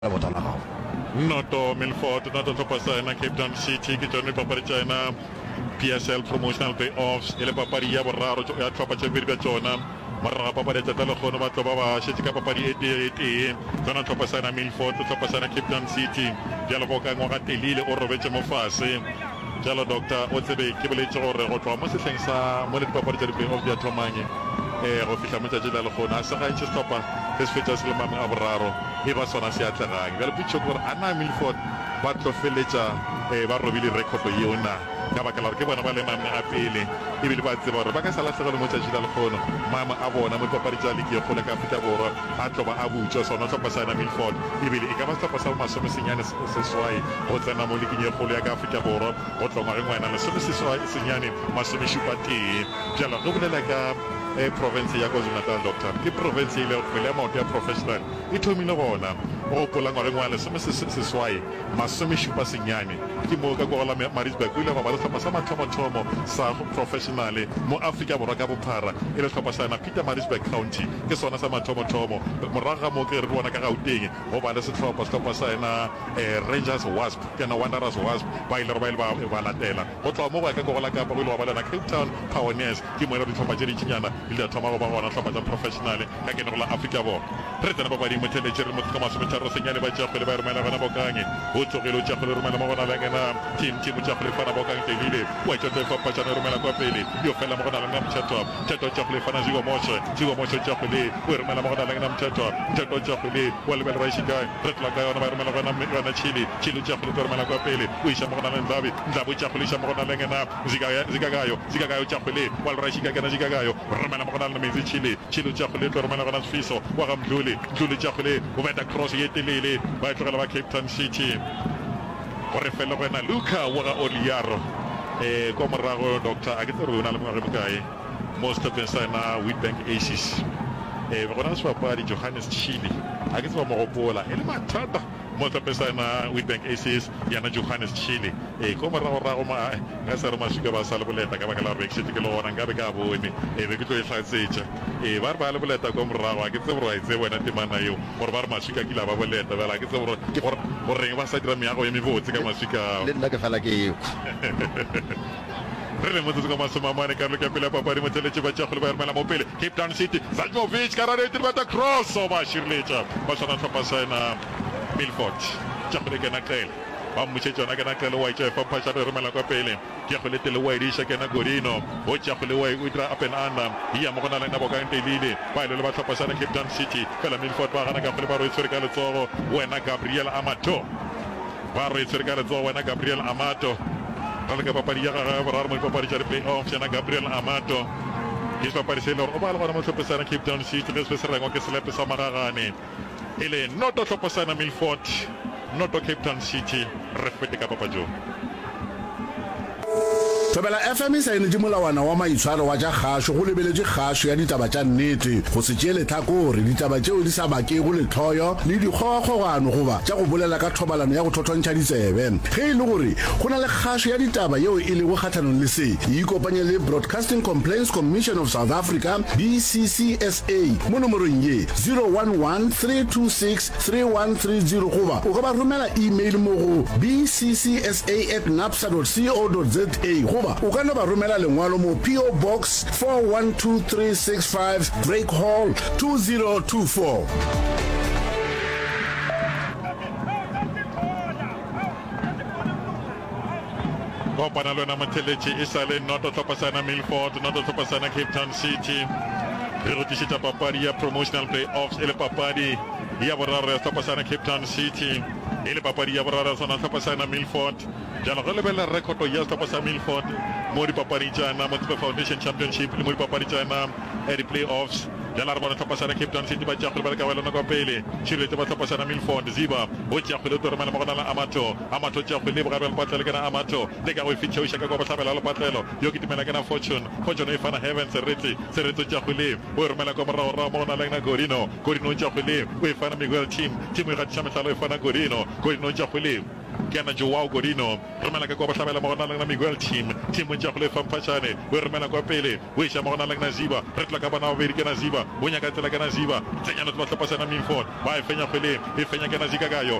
botala gago Noto Milford, Noto Topasana, Cape Town City, Kitoni Paparicana, PSL Promotional Playoffs, Ele Paparia, Borraro, Papacha Virgachona, Marra Papareta Telefono, Matobaba, Shetika Papari 88, Dona Topasana Milford, Topasana, Cape Town City, Jalaboka, Morati Lille, Orovecha Mofase, Jalo Doctor, Otebe, Kibalicho, Rotomas, Sensa, Molet Paparita Playoff, Yatomani. Go fihla motšatši la lekgona a sega ntše setlhopha se se fetša se le mame a boraro e ba sona se atlegang bjale pitšo gore a na Milford ba tlofeletša ba robile rekoto yeo na ka baka la gore ke bona ba le mame a pele ebile ba tseba gore ba ka sa latlhegele motšatši la lekgono mame a bona mo dipapadi tša leki e kgole ka afrika borwa a tloba a butšwa sona tlhopha sa ena Milford ebile e ka ba setlhopha sa masome senyane seswai go tsena mo leking e kgolo ya ka afrika borwa go tlongwa ge ngwana lesome senyane masome šupa tee bjalo go bolela ka province ya KwaZulu-Natal doctor ke province ile go le maoto ya professional e thomile gona go pola ngwa ngwa le seswai masome šupa senyane ke mo ka go la Maritzburg ile go ba le tlhopha sa mathomo sa professional mo Africa borwa ka bophara ile tlhopha sa na Peter Maritzburg County ke sona sa mathomo moraga mo ke re bona ka Gauteng go ba le setlhopha sa ena Rangers Wasp kana Wanderers Wasp ba ile ba latela go tloa mo ga ka go la ka ba ile ba lena Cape Town Pioneers ke mo ile ditlhopha tse di tšinyana ile thoma go ba gona tlhopha tsa professional ka ke la Africa borwa re tsena ba ba di motheletše re mo ka masome tharo senyane ba tšagole ba romela bana bokanye o tsogile o tšagole romela mo gona lengena team tšagole fana bokang telile wa tšotse fa patšana romela kwa pele yo fela mo gona lengena mthetho tšagole fana zigo moshe tšagole o romela mo gona lengena mthetho tšagole wa lebele ba ishika re tla ka yona ba romela gona chili tšagole romela kwa pele o isha mo gona lendlabi tšagole isha mo gona lengena zigagayo tšagole wa le ishika kana zigagayo romela mo gona le metsi chili tšagole romela gona fiso wa ga mdluli tšagole o beta cross ye telele ba tlogela ba Cape Town City gore fela go ena Luka wa ga Oliaro ko morago doctor a ke tsere o na le mogare bokae mo stephen sana Witbank Aces ba gona sebapadi Johannes Chili a ke tseba mo gopola e le mathata mo stephen sana Witbank Aces yana Johannes Chili ko morago ma ga sa re masuka ba sa le boleta ka baka la Brexit ke lona nka be ka bone be ke tlo e tlatsetša ba re ba le boleta ko morago a ke tsebe gore a itse wena temana eo gore ba re masuka ke la ba boleta bela ke tsebe gore ba sa dira meago ya mebotse ka masuka le nna ke fela ke eko re le motsotso ka masomamane ka loka pele papadi motheletše ba tšagole ba romela mo pele Cape Town City Zajmovic ka rarete ba ta cross o ba šireletša ba swana tlhopha sa ena Milford tšagole kena qele ba mmušetšona kena qele wa itša fa phasha re romela kwa pele tšagole tele wa ediša kena Godino o tšagole wa o dira up and under ia mo gona le nabo ka ntelile ba ile le ba tlhopha sa ena Cape Town City fela Milford ba gana ka gole ba ro itshwere ka letsogo wena Gabriel Amato ka le ka papadi ya ga boraro mo papadi tša di-playoff yana Gabriel Amato ke sepapadi se le gore o ba le gona mo tlhophesana Cape Town City ge se rengwa ke selepe sa magagane e le noto tlhophesana Milford noto Cape Town City re fete ka papajong Thobela FM sa ene di molawana wa maitshwaro wa ja kgasho go lebeletse kgasho ya ditaba tša nnete go se tšele tlhakore ditaba tšeo di sa make go letloyo le dikgogakgogano goba tša go bolela ka thobalano ya go thothontšha ditsebe ge e le gore go na le kgasho ya ditaba yeo e lego kgatlhanong le se e ikopanye le Broadcasting Complaints Commission of South Africa BCCSA mo nomorong ye 011-326-3130 goba o ka ba romela email mo go bccsa@napsa.co.za o ka no ba romela lengwalo mo PO Box 412365 Drake Hall 2024 kopana lona motheletše e sa le noto tlhophasana Milford noto tlhophasana Cape Town City re go tlišetša papadi ya promotional playoffs e le papadi ya boraro ya tlhophasana Cape Town City e le papadi ya boraro sona tlhophasana Milford jalo go lebelela rekoto ya tlhophasa Milford mo dipapading tšana mo Foundation Championship le mo dipapading tšana di-playoffs jala re bona tlhophasana Cape Town City ba tšagole ba le ka ba lona kwa pele tšhireletse ba tlhophasana Milford Ziba o tšagole o toromela mo gona la Amato tšagole bogare le patlelo ke na Amato le ka go e fitlheuša ka kwa bohlabela le patlelo yo ke timela ke na Fortune e fana Heaven seretse o tšagole o e romela kwa morago mo gona lengna Godino o tšagole o e fana Miguel team e gatiša mehlalo e fana Godino o tšagole ke na Joao Godino romela ka kwa batlhabela mo gona le na Miguel team mo ntse go le fampashane o romela kwa pele o isha mo gona le na Ziba re tla ka bana ba bedi ke na Ziba o nya ka tsela ke na Ziba tsenya no tla tlhopha sana Minford ba e fenya kgwele e fenya ke na Zika kayo